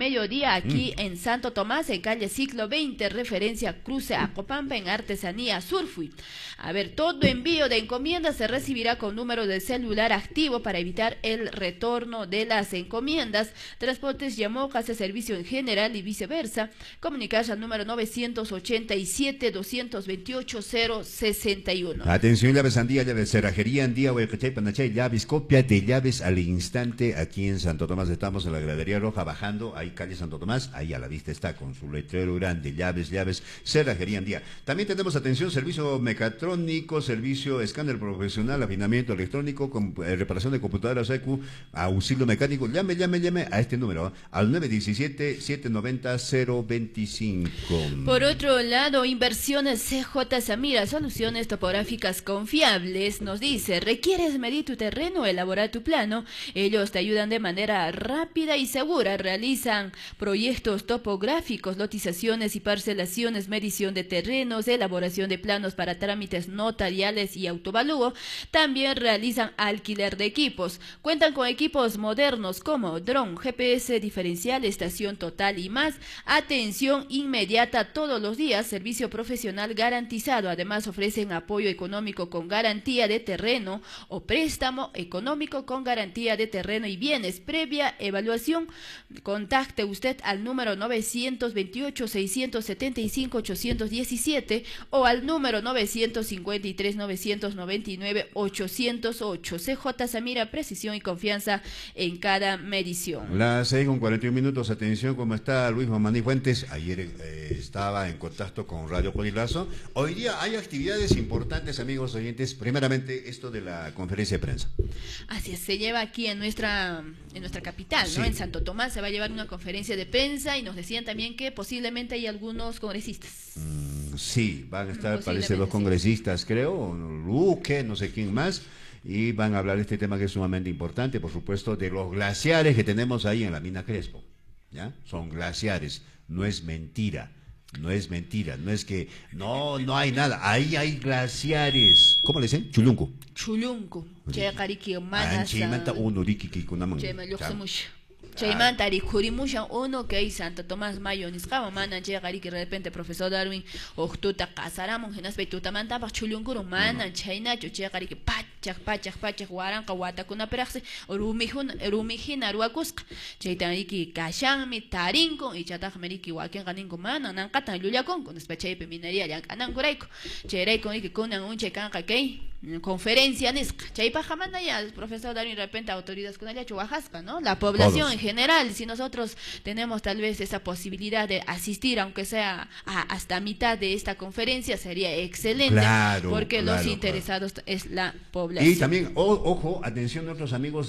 mediodía aquí en Santo Tomás, en calle Siglo XX, referencia cruce Acopampa, en Artesanía Surfui. A ver, todo envío de encomiendas se recibirá con número de celular activo para evitar el retorno de las encomiendas. Transportes Yamoca hace servicio en general y viceversa. Comunicarse al número 987-228-061. Atención, llaves Andía, llaves Cerrajería Andía, Huaycachay, Panachay, llaves, copia de llaves al instante aquí en Santo Tomás. Estamos en la Gradería Roja, bajando, ahí calle Santo Tomás, ahí a la vista está con su letrero grande, llaves, Cerrajería Andía. También tenemos atención, servicio mecatrónico, servicio escáner profesional, afinamiento electrónico, reparación de computadoras EQ, auxilio mecánico. Llame a este número, al 917-790-025. Por otro lado, Inversiones CJ Samira, soluciones topográficas confiables, nos dice: ¿requieres medir tu terreno, elaborar tu plano? Ellos te ayudan de manera rápida y segura. Realizan proyectos topográficos, lotizaciones y parcelaciones, medición de terrenos, elaboración de planos para trámites notariales y autovalúo. También realizan alquiler de equipos. Cuentan con equipos modernos como dron, GPS diferencial, estación total y más. Atención inmediata todos los días, servicio profesional garantizado. Además ofrecen apoyo económico con garantía de terreno o préstamo económico con garantía de terreno y bienes. Previa evaluación, contacte usted al número 928-675-817 o al número 953-999-808. CJ Samira, precisión y confianza en cada medición. Las 6:41. Atención, ¿cómo está Luis Mamani Fuentes? Ayer estaba en contacto con Radio Colilazo. Hoy día hay actividades importantes, amigos oyentes. Primeramente, esto de la conferencia de prensa. Así es, se lleva aquí en nuestra capital, ¿no? Sí. En Santo Tomás se va a llevar una conferencia de prensa y nos decían también que posiblemente hay algunos congresistas. Sí, van a estar, parece, los congresistas, creo, Luque, no sé quién más. Y van a hablar de este tema que es sumamente importante, por supuesto, de los glaciares que tenemos ahí en la mina Crespo. ¿Ya? Son glaciares, no es mentira, no es que no hay nada, ahí hay glaciares. ¿Cómo le dicen? Chulunco. Chaymanta rikurimushan uno que hay Santo Tomás Mayo nisqama manan chay que de repente profesor Darwin octuta casaramun hinaspe tutamanta pa chulunkuru manan chaynacho chay que pachak waranqa watakuna peraqsi rumijina ruakusqa chaytan riki kashanmi tarinko y chataq meriki wakin qaninko manan nanqatan llullakunku nispa chaypi minería llank'anankurayku chayrayku riki kunan unchay kanqa kay conferencia nisqa chaypaqa mana ya profesor Darwin de repente autoridades kunallachu wajasqa, ¿no? La población en general, si nosotros tenemos tal vez esa posibilidad de asistir, aunque sea hasta mitad de esta conferencia, sería excelente, porque los interesados es la población. Y también, ojo, atención a nuestros amigos